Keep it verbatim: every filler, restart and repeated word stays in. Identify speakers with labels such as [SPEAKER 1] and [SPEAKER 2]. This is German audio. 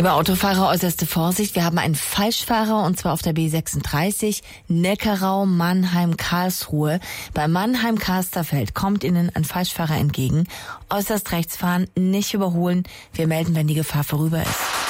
[SPEAKER 1] Lieber Autofahrer, äußerste Vorsicht. Wir haben einen Falschfahrer und zwar auf der B sechsunddreißig, Neckarau, Mannheim, Karlsruhe. Bei Mannheim-Kasterfeld kommt Ihnen ein Falschfahrer entgegen. Äußerst rechts fahren, nicht überholen. Wir melden, wenn die Gefahr vorüber ist.